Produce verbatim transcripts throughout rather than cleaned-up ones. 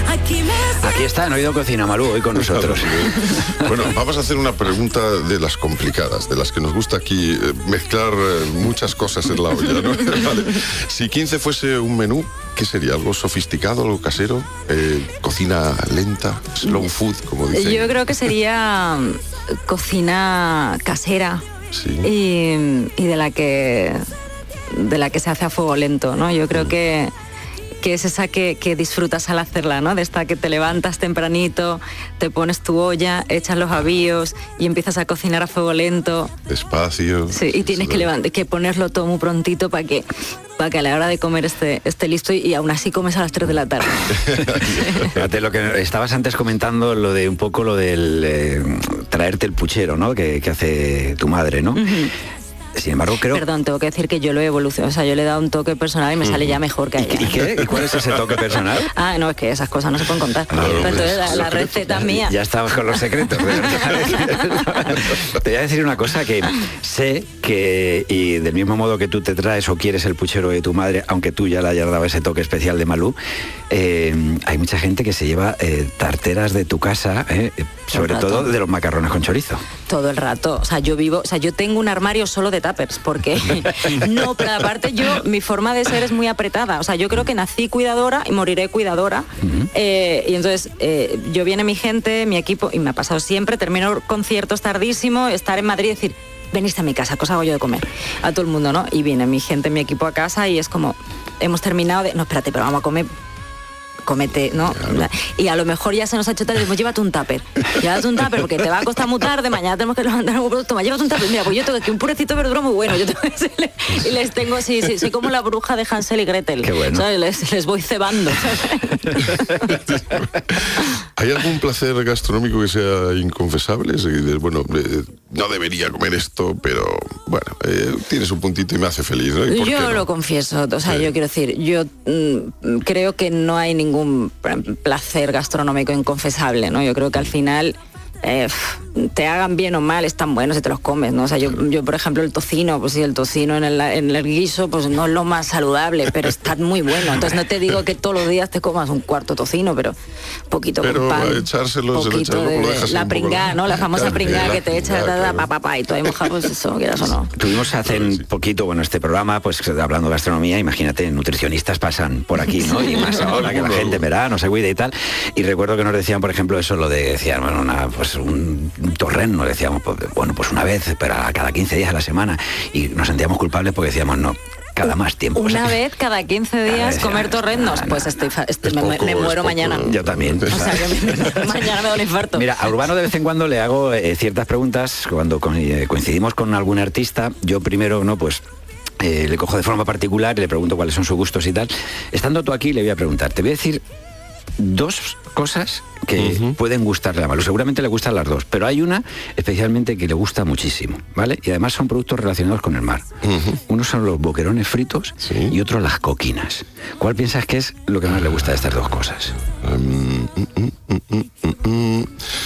Aquí está, en Oído Cocina, Malú, hoy con nosotros. Bueno, vamos a hacer una pregunta de las complicadas, de las que nos gusta aquí eh, mezclar eh, muchas cosas en la olla, ¿no? Vale. Si quince fuese un menú, ¿qué sería? ¿Algo sofisticado, algo casero? Eh, ¿Cocina lenta? ¿Slow food, como dicen? Yo creo que sería cocina casera. Sí. y, y de la que de la que se hace a fuego lento, ¿no? Yo creo mm. que que es esa que, que disfrutas al hacerla, ¿no? De esta que te levantas tempranito, te pones tu olla, echas los avíos y empiezas a cocinar a fuego lento. Despacio. Sí, y tienes que, levant- que ponerlo todo muy prontito para que para que a la hora de comer esté, esté listo y, y aún así comes a las tres de la tarde. Fíjate, lo que estabas antes comentando, lo de un poco lo del eh, traerte el puchero, ¿no? Que, que hace tu madre, ¿no? Uh-huh. Sin embargo, creo... Perdón, tengo que decir que yo lo he evolucionado, o sea, yo le he dado un toque personal y me sale ya mejor que a ella. ¿Y qué? ¿Y cuál es ese toque personal? Ah, no, es que esas cosas no se pueden contar. No, no, entonces, la, la receta es mía. Ya estamos con los secretos. Te voy a decir una cosa, que sé que, y del mismo modo que tú te traes o quieres el puchero de tu madre, aunque tú ya le hayas dado ese toque especial de Malú, eh, hay mucha gente que se lleva eh, tarteras de tu casa, eh, sobre todo de los macarrones con chorizo. Todo el rato, o sea, yo vivo, o sea, yo tengo un armario solo de tuppers, porque no, pero aparte yo, mi forma de ser es muy apretada, o sea, yo creo que nací cuidadora y moriré cuidadora, uh-huh. eh, y entonces eh, yo viene mi gente, mi equipo, y me ha pasado siempre, termino conciertos tardísimo, estar en Madrid y decir, veniste a mi casa, cosa hago yo de comer, a todo el mundo, ¿no? Y viene mi gente, mi equipo a casa y es como, hemos terminado de, no, espérate, pero vamos a comer... comete, ¿no? Claro. Y a lo mejor ya se nos ha hecho tarde, pues llévate un tupper. Llévate un tupper porque te va a costar muy tarde, mañana tenemos que levantar un producto, toma, llévate un tupper. Mira, pues yo tengo aquí un purecito de verdura muy bueno. Yo tengo ese, y les tengo, sí, sí, soy como la bruja de Hansel y Gretel. Qué bueno. ¿Sabes? Les, les voy cebando. ¿Hay algún placer gastronómico que sea inconfesable? Bueno, eh, no debería comer esto, pero bueno, eh, tiene su puntito y me hace feliz, ¿no? ¿Y por yo qué no? lo confieso, o sea, sí. Yo quiero decir, yo mm, creo que no hay ningún placer gastronómico inconfesable, ¿no? Yo creo que al final eh, te hagan bien o mal, están buenos si te los comes, ¿no? O sea, yo, yo por ejemplo, el tocino, pues sí, el tocino en el, en el guiso, pues no es lo más saludable, pero está muy bueno. Entonces no te digo que todos los días te comas un cuarto tocino, pero poquito pero con pan, echárselo, poquito de, de la pringá, ¿no? La famosa pringá que te echa claro. pa, pa, pa, y todo ahí mojado, pues eso, quieras o no. Tuvimos hace un poquito, bueno, este programa, pues hablando de gastronomía, imagínate, nutricionistas pasan por aquí, ¿no? Y más ahora que la gente verá, no se cuida y tal. Y recuerdo que nos decían, por ejemplo, eso, lo de, decían, bueno, una, pues un torreno, decíamos, pues, bueno, pues una vez, pero a cada quince días a la semana, y nos sentíamos culpables porque decíamos, no, cada más tiempo. Una o sea, vez cada quince días vez, comer torrendos, no, no, pues estoy, fa- estoy me, poco, me muero mañana. Yo también. O sea, que me, mañana me da un infarto. Mira, a Urbano de vez en cuando le hago eh, ciertas preguntas, cuando con, eh, coincidimos con algún artista, yo primero, no, pues... Eh, le cojo de forma particular y le pregunto cuáles son sus gustos y tal. Estando tú aquí, le voy a preguntar, te voy a decir dos cosas que uh-huh. pueden gustarle a Malú. Seguramente le gustan las dos, pero hay una especialmente que le gusta muchísimo, ¿vale? Y además son productos relacionados con el mar. Uh-huh. Unos son los boquerones fritos, ¿sí? Y otros las coquinas. ¿Cuál piensas que es lo que más le gusta de estas dos cosas? Um, mm, mm, mm, mm, mm.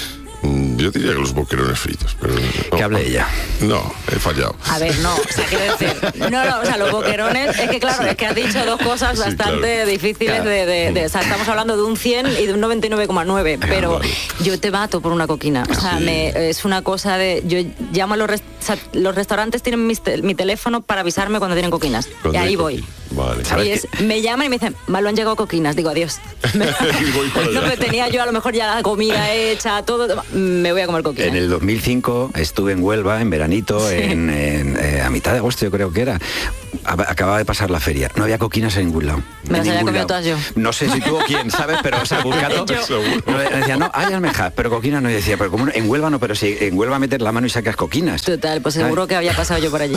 Yo diría que los boquerones fritos, pero... No, que hable ella. No, he fallado. A ver, no, o sea, quiero decir... No, no, o sea, los boquerones... Es que claro, sí. Es que has dicho dos cosas sí, bastante claro. difíciles claro. de, de, de... O sea, estamos hablando de un cien y de un noventa y nueve coma nueve, pero claro. Yo te mato por una coquina. O sea, sí. me, es una cosa de... Yo llamo a los... Rest, o sea, los restaurantes tienen mi, mi teléfono para avisarme cuando tienen coquinas. Y ahí voy. Vale. Y es, me llaman y me dicen, Malú, han llegado coquinas. Digo, adiós. Me, no me tenía yo a lo mejor ya la comida hecha, todo... Me voy a comer coquina. En el dos mil cinco estuve en Huelva, en veranito, sí. en, en, eh, a mitad de agosto yo creo que era. Acababa de pasar la feria. No había coquinas en ningún lado. Me las había comido todas yo. No sé si tú o quién, ¿sabes? Pero, o sea, buscando... No, decía, no, hay almejas, pero coquinas no. Y decía, pero como en Huelva no, pero si en Huelva metes la mano y sacas coquinas. Total, pues seguro ¿sabes? Que había pasado yo por allí.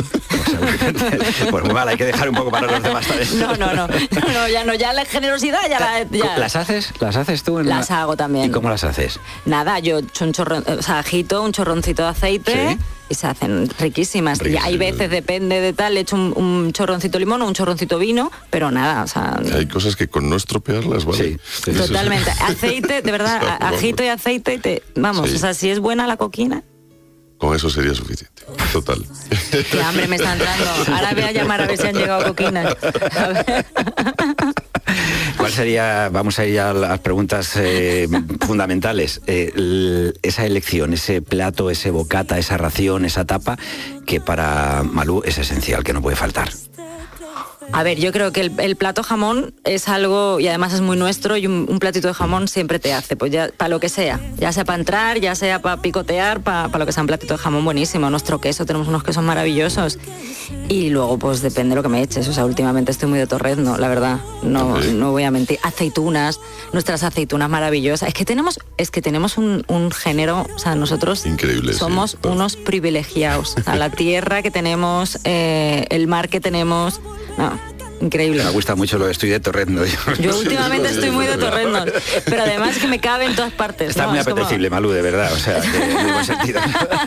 Pues, pues muy mal, hay que dejar un poco para los demás. No, no, no, no, no, ya no, ya la generosidad ya la... Ya. ¿Las haces? ¿Las haces tú? En las la... hago también. ¿Y cómo las haces? Nada, yo un chorro, o sea, agito un chorroncito de aceite... ¿Sí? Y se hacen riquísimas. Y hay veces, depende de tal, le echo un, un chorroncito de limón o un chorroncito de vino, pero nada, o sea... Hay cosas que con no estropearlas, ¿vale? Sí, totalmente. Aceite, de verdad, agito y aceite y te... Vamos, sí. O sea, si es buena la coquina... Con eso sería suficiente. Total. Qué hambre me está entrando. Ahora voy a llamar a ver si han llegado coquinas. A ver. ¿cuál sería, vamos a ir a las preguntas eh, fundamentales, eh, l- esa elección, ese plato, ese bocata, esa ración, esa tapa, que para Malú es esencial, que no puede faltar? A ver, yo creo que el, el plato jamón es algo, y además es muy nuestro, y un, un platito de jamón siempre te hace, pues ya para lo que sea, ya sea para entrar, ya sea para picotear, para lo que sea, un platito de jamón buenísimo. Nuestro queso, tenemos unos quesos maravillosos, y luego pues depende de lo que me eches. O sea, últimamente estoy muy de torrezno, la verdad, no, Okay. no voy a mentir. Aceitunas, nuestras aceitunas maravillosas. Es que tenemos, es que tenemos un, un género, o sea, nosotros Increíble, sí. somos unos privilegiados. O sea, la tierra que tenemos, eh, el mar que tenemos, no, increíble. Me gusta mucho lo de estoy de torrezno. Yo últimamente estoy muy de torreznos, pero además que me cabe en todas partes. Está ¿no? muy Es como- apetecible, Malú, de verdad, o sea, que en buen sentido.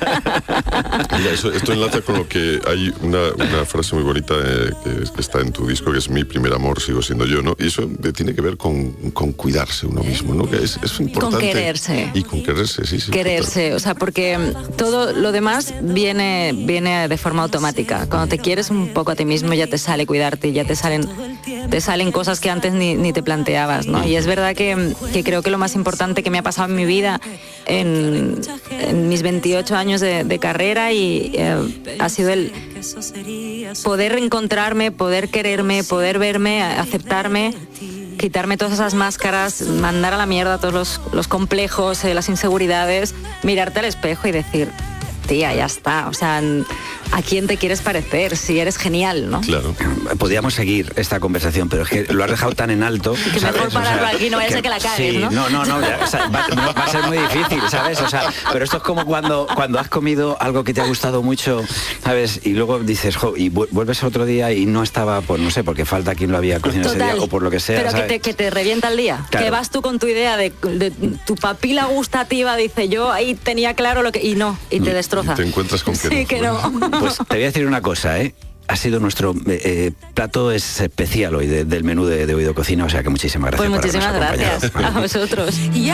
Mira, eso, esto enlaza con lo que hay una, una frase muy bonita eh, que, que está en tu disco, que es mi primer amor, sigo siendo yo, ¿no? Y eso de- tiene que ver con, con cuidarse uno mismo, ¿no? Que es, es importante. Con quererse. Y con quererse, sí, sí. Quererse, o sea, porque mm, todo lo demás viene, viene de forma automática. Cuando te quieres un poco a ti mismo ya te sale cuidarte, ya te salen, te salen cosas que antes ni, ni te planteabas, ¿no? Y es verdad que, que creo que lo más importante que me ha pasado en mi vida en, en mis veintiocho años de, de carrera y eh, ha sido el poder encontrarme, poder quererme, poder verme, aceptarme, quitarme todas esas máscaras, mandar a la mierda todos los, los complejos, eh, las inseguridades, mirarte al espejo y decir, tía, ya está, o sea, ¿a quién te quieres parecer? Si eres genial, ¿no? Claro. Podríamos seguir esta conversación, pero es que lo has dejado tan en alto. Que ¿sabes? mejor O sea, pararlo aquí, no vaya a ser que la cagues, sí, ¿no? No, no, no, ya, o sea, va, no, va a ser muy difícil, ¿sabes? O sea, pero esto es como cuando, cuando has comido algo que te ha gustado mucho, ¿sabes? Y luego dices, jo, y vu- vuelves otro día y no estaba, pues no sé, porque falta quien lo había cocinado ese Total, día o por lo que sea, pero que ¿sabes? te, que te revienta el día. Claro. Que vas tú con tu idea de, de tu papila gustativa, dice yo, ahí tenía claro lo que... Y no, y te destroza. Y te encuentras con que sí, no. que no. Pues te voy a decir una cosa, ¿eh? Ha sido nuestro eh, eh, plato es especial hoy de- del menú de, de Oído Cocina, o sea que muchísimas gracias. Pues por habernos muchísimas acompañado. gracias a vosotros.